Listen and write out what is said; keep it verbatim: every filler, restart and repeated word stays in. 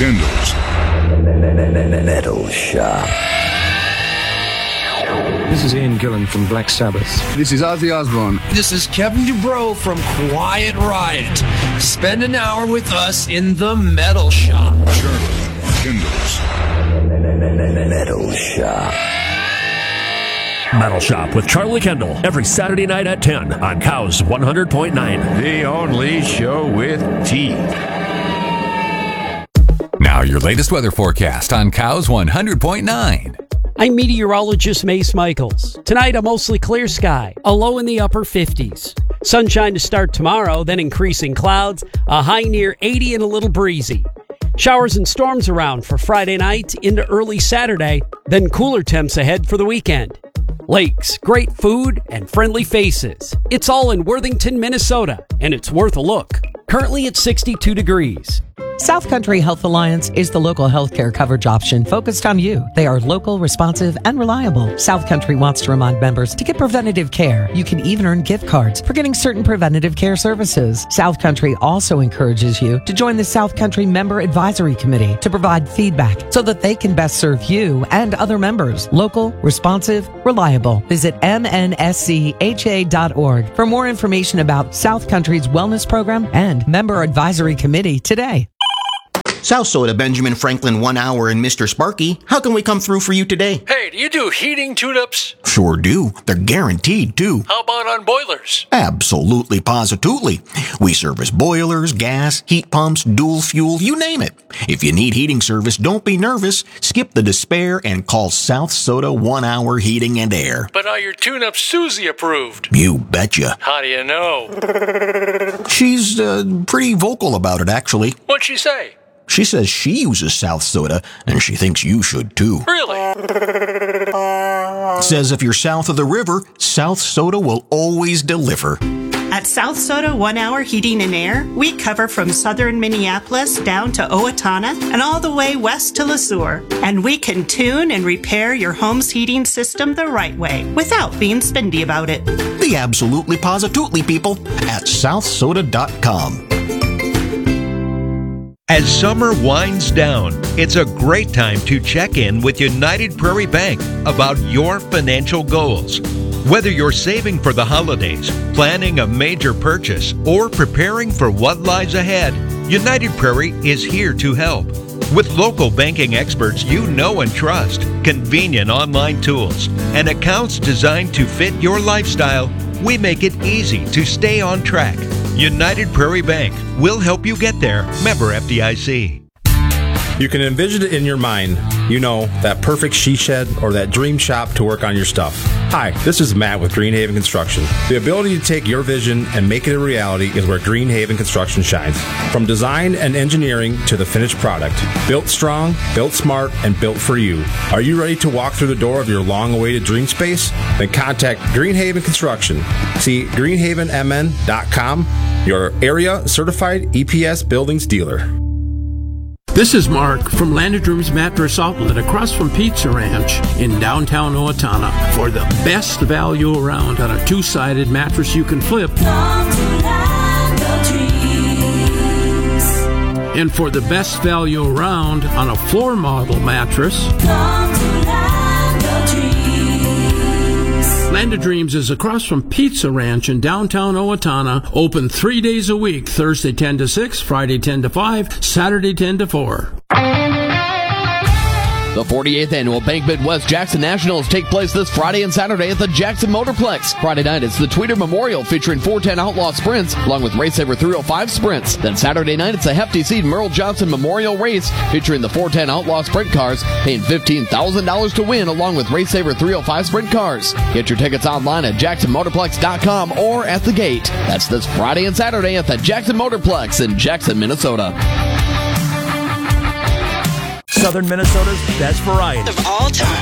Kendall's Metal Shop. This is Ian Gillan from Black Sabbath. This is Ozzy Osbourne. This is Kevin DuBrow from Quiet Riot. Spend an hour with us in the Metal Shop. Charlie Kendall's Metal Shop. Metal Shop with Charlie Kendall every Saturday night at ten on Cows one hundred point nine. The only show with teeth. Now your latest weather forecast on Cows one hundred point nine. I'm meteorologist Mace Michaels. Tonight, a mostly clear sky, a low in the upper fifties. Sunshine to start tomorrow, then increasing clouds, a high near eighty and a little breezy. Showers and storms around for Friday night into early Saturday, then cooler temps ahead for the weekend. Lakes, great food, and friendly faces. It's all in Worthington, Minnesota, and it's worth a look. Currently at sixty-two degrees. South Country Health Alliance is the local healthcare coverage option focused on you. They are local, responsive, and reliable. South Country wants to remind members to get preventative care. You can even earn gift cards for getting certain preventative care services. South Country also encourages you to join the South Country Member Advisory Committee to provide feedback so that they can best serve you and other members. Local, responsive, reliable. Visit M N S C H A dot org for more information about South Country's wellness program and Member Advisory Committee today. South Soda, Benjamin Franklin, one hour, and Mister Sparky. How can we come through for you today? Hey, do you do heating tune-ups? Sure do. They're guaranteed, too. How about on boilers? Absolutely, positively. We service boilers, gas, heat pumps, dual fuel, you name it. If you need heating service, don't be nervous. Skip the despair and call South Soda one hour Heating and Air. But are your tune-ups Susie approved? You betcha. How do you know? She's uh, pretty vocal about it, actually. What'd she say? She says she uses South Soda, and she thinks you should too. Really? Says if you're south of the river, South Soda will always deliver. At South Soda One Hour Heating and Air, we cover from southern Minneapolis down to Owatonna and all the way west to Le Sueur. And we can tune and repair your home's heating system the right way without being spendy about it. The absolutely positively people at south soda dot com. As summer winds down, it's a great time to check in with United Prairie Bank about your financial goals. Whether you're saving for the holidays, planning a major purchase, or preparing for what lies ahead, United Prairie is here to help. With local banking experts you know and trust, convenient online tools, and accounts designed to fit your lifestyle, we make it easy to stay on track. United Prairie Bank will help you get there. Member F D I C. You can envision it in your mind. You know, that perfect she shed or that dream shop to work on your stuff. Hi, this is Matt with Greenhaven Construction. The ability to take your vision and make it a reality is where Greenhaven Construction shines. From design and engineering to the finished product. Built strong, built smart, and built for you. Are you ready to walk through the door of your long-awaited dream space? Then contact Greenhaven Construction. See greenhaven m n dot com, your area certified E P S buildings dealer. This is Mark from Landedrooms Mattress Outlet across from Pizza Ranch in downtown Owatonna for the best value around on a two-sided mattress you can flip. And for the best value around on a floor model mattress. Land of Dreams is across from Pizza Ranch in downtown Owatonna, open three days a week, Thursday ten to six, Friday ten to five, Saturday ten to four. The forty-eighth Annual Bank Midwest Jackson Nationals take place this Friday and Saturday at the Jackson Motorplex. Friday night, it's the Tweeter Memorial featuring four ten Outlaw Sprints, along with Race Saver three oh five Sprints. Then Saturday night, it's a Hefty Seed Merle Johnson Memorial Race featuring the four ten Outlaw Sprint cars, paying fifteen thousand dollars to win, along with Race Saver three oh five Sprint cars. Get your tickets online at jackson motorplex dot com or at the gate. That's this Friday and Saturday at the Jackson Motorplex in Jackson, Minnesota. Southern Minnesota's best variety. Of all time.